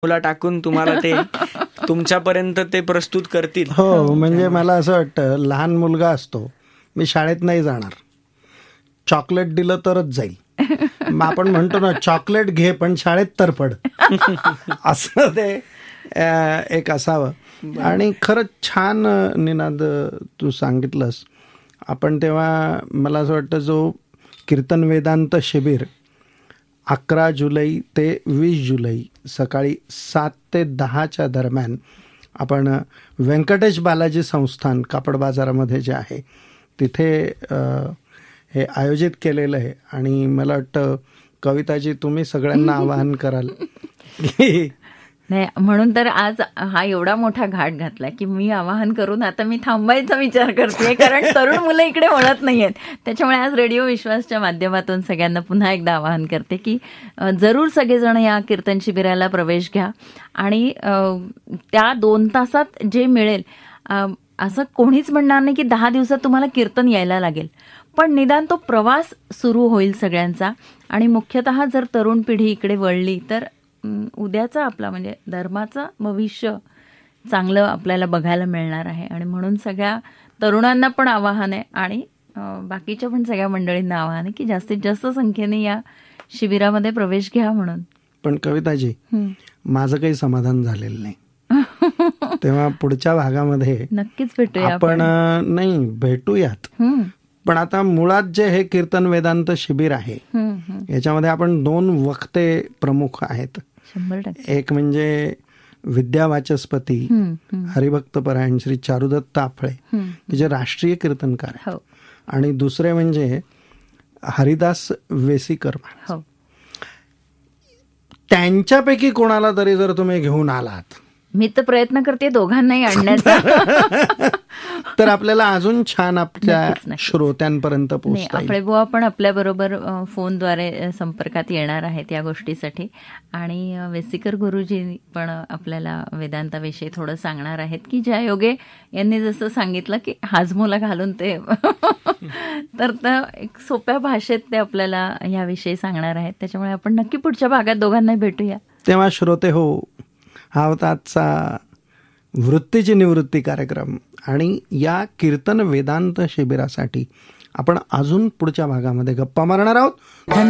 मुला टाकून तुम्हाला ते तुमच्यापर्यंत ते प्रस्तुत करतील. हो, म्हणजे मला असं वाटतं, लहान मुलगा असतो, मी शाळेत नाही जाणार, चॉकलेट दिलं तरच जाईल. मग आपण म्हणतो ना, चॉकलेट घे पण शाळेत तर पड. असं ते एक असावं. आणि खरंच छान निनाद तू सांगितलंस. आपण तेव्हा मला असं वाटतं, जो कीर्तन वेदांत शिबिर 11 जुलै ते 20 जुलै सकाळी 7 ते 10च्या दरम्यान आपण व्यंकटेश बालाजी संस्थान कापड बाजारामध्ये जे आहे तिथे हे आयोजित केलेलं आहे. आणि मला वाटतं कविताजी, तुम्ही सगळ्यांना आवाहन कराल की नाही, म्हणून तर आज हा एवढा मोठा घाट घातला की मी आवाहन करून आता मी थांबायचा विचार करते, कारण तरुण मुलं इकडे वळत नाहीयेत. त्याच्यामुळे आज रेडिओ विश्वासच्या माध्यमातून सगळ्यांना पुन्हा एकदा आवाहन करते की जरूर सगळेजण या कीर्तन शिबिराला प्रवेश घ्या. आणि त्या 2 तासात जे मिळेल, असं कोणीच म्हणणार नाही की 10 दिवसात तुम्हाला कीर्तन यायला लागेल, पण निदान तो प्रवास सुरू होईल सगळ्यांचा. आणि मुख्यतः जर तरुण पिढी इकडे वळली तर उद्याचा आपला म्हणजे धर्माचं भविष्य चांगलं आपल्याला बघायला मिळणार आहे. आणि म्हणून सगळ्या तरुणांना पण आवाहन आहे आणि बाकीच्या पण सगळ्या मंडळींना आवाहन आहे की जास्तीत जास्त संख्येने या शिबिरामध्ये प्रवेश घ्या म्हणून. पण कविताजी, माझं काही समाधान झालेलं नाही. तेव्हा पुढच्या भागामध्ये नक्कीच भेटूया आपण. नाही, भेटूयात. पण आता मुळात जे हे कीर्तन वेदांत शिबिर आहे याच्यामध्ये आपण 2 वक्ते प्रमुख आहेत. एक म्हणजे विद्यावाचस्पती हरिभक्तपरायण श्री चारुदत्त आपळे, जे राष्ट्रीय कीर्तनकार आहेत. आणि दुसरे म्हणजे हरिदास वेसीकर. त्यांच्यापैकी कोणाला तरी जर तुम्ही घेऊन आलात, मी तर प्रयत्न करते दोघांनाही आणण्याचा, तर आपल्याला अजून छान आपल्या श्रोत्यांपर्यंत पोहोचता येईल. आपले बुवा पण आपल्या बरोबर फोनद्वारे संपर्कात येणार आहेत या गोष्टीसाठी. आणि वेसीकर गुरुजी पण आपल्याला वेदांताविषयी थोडं सांगणार आहेत की ज्या योगे यांनी जसं सांगितलं की हाजमोला घालून ते तर एक सोप्या भाषेत ते आपल्याला याविषयी सांगणार आहेत. त्याच्यामुळे आपण नक्की पुढच्या भागात दोघांना भेटूया. तेव्हा श्रोते हो, हा होता आजचा वृत्तीची निवृत्ती कार्यक्रम. आणि या कीर्तन वेदांत शिबिरासाठी आपण अजून पुढच्या भागामध्ये गप्पा मारणार आहोत.